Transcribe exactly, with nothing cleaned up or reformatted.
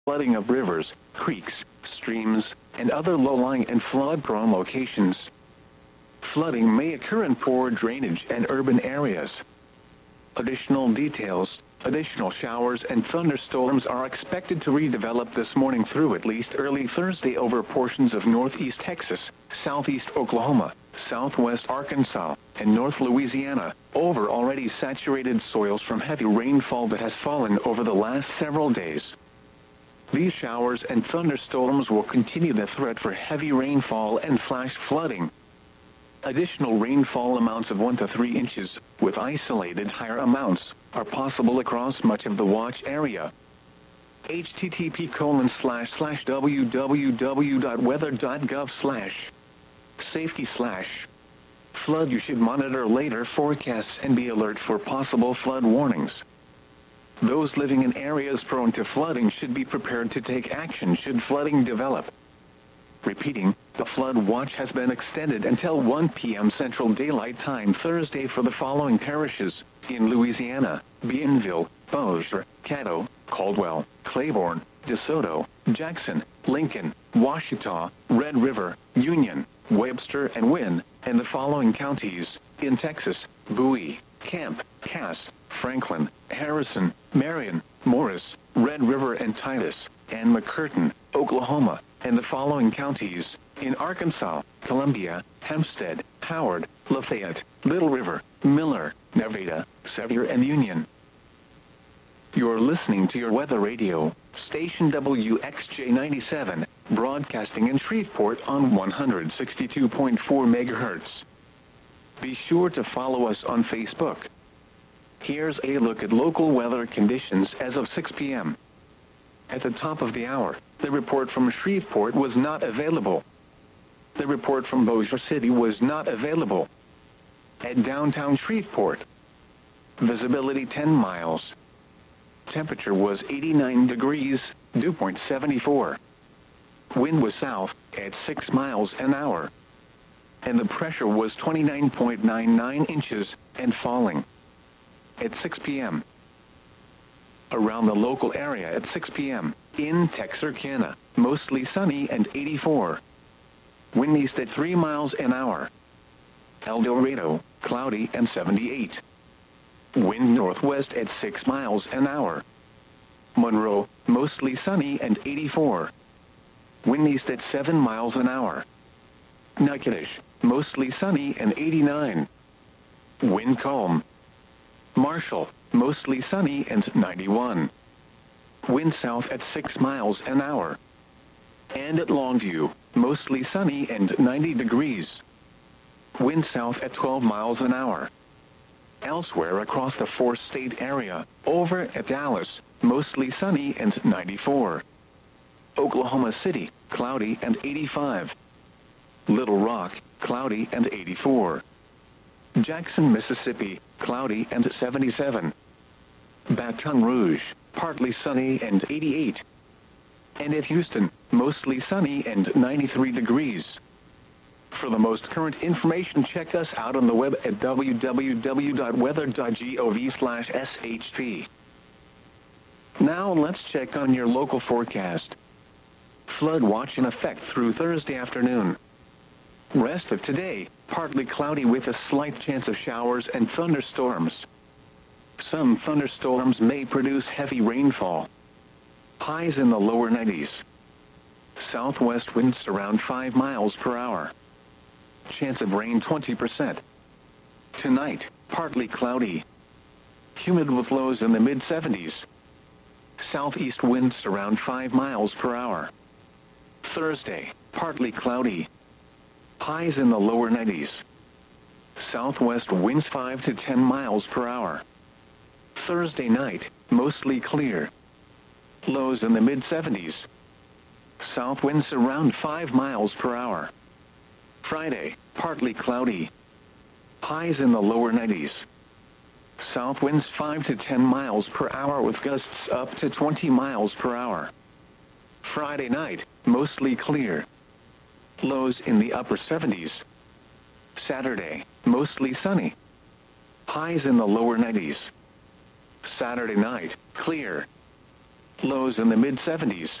flooding of rivers, creeks, streams, and other low-lying and flood-prone locations. Flooding may occur in poor drainage and urban areas. Additional details. Additional showers and thunderstorms are expected to redevelop this morning through at least early Thursday over portions of northeast Texas, southeast Oklahoma, southwest Arkansas, and north Louisiana, over already saturated soils from heavy rainfall that has fallen over the last several days. These showers and thunderstorms will continue the threat for heavy rainfall and flash flooding. Additional rainfall amounts of one to three inches, with isolated higher amounts, are possible across much of the watch area. http colon slash slash www.weather.gov slash safety slash flood. You should monitor later forecasts and be alert for possible flood warnings. Those living in areas prone to flooding should be prepared to take action should flooding develop. Repeating, the flood watch has been extended until one p m Central Daylight Time Thursday for the following parishes in Louisiana: Bienville, Bossier, Caddo, Caldwell, Claiborne, DeSoto, Jackson, Lincoln, Ouachita, Red River, Union, Webster, and Wynne, and the following counties in Texas: Bowie, Camp, Cass, Franklin, Harrison, Marion, Morris, Red River, and Titus, and McCurtain, Oklahoma, and the following counties in Arkansas: Columbia, Hempstead, Howard, Lafayette, Little River, Miller, Nevada, Sevier, and Union. You're listening to your weather radio, station W X J ninety-seven, broadcasting in Shreveport on one hundred sixty-two point four megahertz. Be sure to follow us on Facebook. Here's a look at local weather conditions as of six p m At the top of the hour, the report from Shreveport was not available. The report from Bossier City was not available. At downtown Shreveport, visibility ten miles. Temperature was eighty-nine degrees, dew point seventy-four. Wind was south at six miles an hour. And the pressure was twenty-nine point nine nine inches and falling. At six p m Around the local area at six p m in Texarkana, mostly sunny and eighty-four. Wind east at three miles an hour. El Dorado, cloudy and seventy-eight. Wind northwest at six miles an hour. Monroe, mostly sunny and eighty-four. Wind east at seven miles an hour. Natchitoches, mostly sunny and eighty-nine. Wind calm. Marshall, mostly sunny and ninety-one. Wind south at six miles an hour. And at Longview, mostly sunny and ninety degrees. Wind south at twelve miles an hour. Elsewhere across the four-state area, over at Dallas, mostly sunny and ninety-four. Oklahoma City, cloudy and eighty-five. Little Rock, cloudy and eighty-four. Jackson, Mississippi, cloudy and seventy-seven. Baton Rouge, partly sunny and eighty-eight. And at Houston, mostly sunny and ninety-three degrees. For the most current information, check us out on the web at w w w dot weather dot gov slash s h p. Now let's check on your local forecast. Flood watch in effect through Thursday afternoon. Rest of today, partly cloudy with a slight chance of showers and thunderstorms. Some thunderstorms may produce heavy rainfall. Highs in the lower nineties. Southwest winds around five miles per hour. Chance of rain twenty percent. Tonight, partly cloudy. Humid with lows in the mid seventies. Southeast winds around five miles per hour. Thursday, partly cloudy. Highs in the lower nineties. Southwest winds five to ten miles per hour. Thursday night, mostly clear. Lows in the mid seventies. South winds around five miles per hour. Friday, partly cloudy. Highs in the lower nineties. South winds five to ten miles per hour with gusts up to twenty miles per hour. Friday night, mostly clear. Lows in the upper seventies. Saturday, mostly sunny. Highs in the lower nineties. Saturday night, clear. lows in the mid seventies.